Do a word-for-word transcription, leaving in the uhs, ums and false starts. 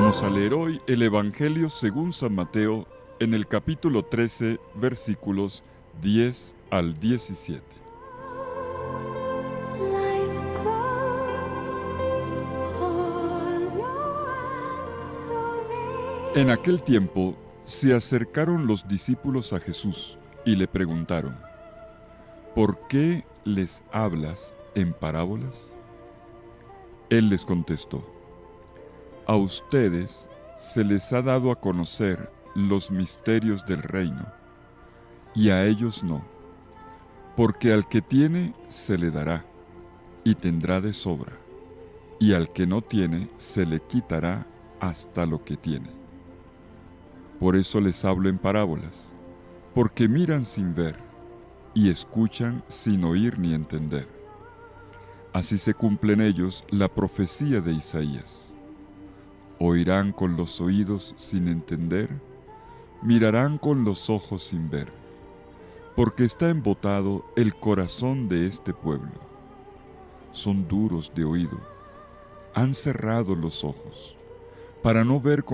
Vamos a leer hoy el Evangelio según San Mateo en el capítulo trece, versículos diez al diecisiete. En aquel tiempo se acercaron los discípulos a Jesús y le preguntaron: ¿por qué les hablas en parábolas? Él les contestó: a ustedes se les ha dado a conocer los misterios del reino, y a ellos no, porque al que tiene se le dará, y tendrá de sobra, y al que no tiene se le quitará hasta lo que tiene. Por eso les hablo en parábolas, porque miran sin ver, y escuchan sin oír ni entender. Así se cumple en ellos la profecía de Isaías. Oirán con los oídos sin entender, mirarán con los ojos sin ver, porque está embotado el corazón de este pueblo. Son duros de oído, han cerrado los ojos, para no ver con